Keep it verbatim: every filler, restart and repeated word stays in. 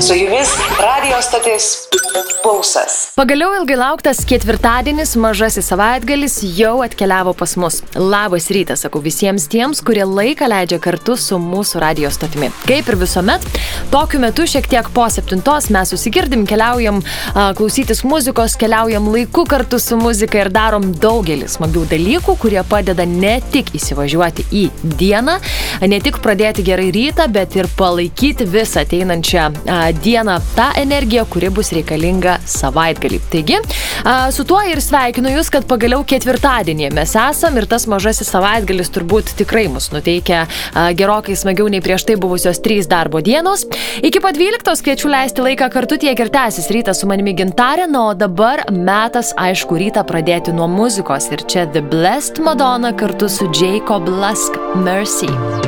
Su jumis radio stotis Pulsas. Pagaliau ilgai lauktas ketvirtadienis, mažasis savaitgalis jau atkeliavo pas mus. Labas rytas, sakau visiems tiems, kurie laiką leidžia kartu su mūsų radio stotimi. Kaip ir visuomet, tokiu metu šiek tiek po septintos mes susigirdim, keliaujam a, klausytis muzikos, keliaujam laiku kartu su muzika ir darom daugelį smagių dalykų, kurie padeda ne tik įsivažiuoti į dieną, ne tik pradėti gerai rytą, bet ir palaikyti visą ateinančią a, dieną tą energiją, kuri bus reikalinga savaitgalį. Taigi, a, su tuo ir sveikinu jūs, kad pagaliau ketvirtadienį mes esam ir tas mažasis savaitgalis turbūt tikrai mus nuteikia a, gerokai smagiau nei prieš tai buvusios trys darbo dienos. Iki pat dvyliktos kviečiu leisti laiką kartu, tiek ir tęsis rytas su manimi Gintarė, na o dabar metas, aišku, rytą pradėti nuo muzikos ir čia The Blessed Madonna kartu su Jacob Lusk, Mercy.